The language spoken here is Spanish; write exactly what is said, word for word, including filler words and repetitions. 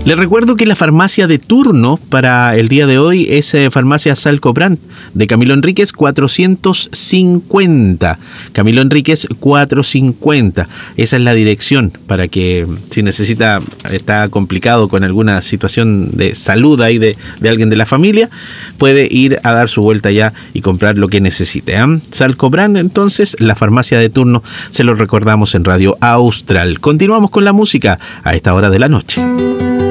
Les recuerdo que la farmacia de turno para el día de hoy es eh, Farmacia Salcobrand de Camilo Enríquez cuatrocientos cincuenta. Camilo Enríquez cuatrocientos cincuenta. Esa es la dirección para que si necesita, está complicado con alguna situación de salud ahí de, de alguien de la familia, puede ir a dar su vuelta allá y comprar lo que necesite. ¿eh? Salcobrand, entonces, la farmacia de turno, se lo recordamos en Radio Austral. Continuamos con la música a esta hora de la noche.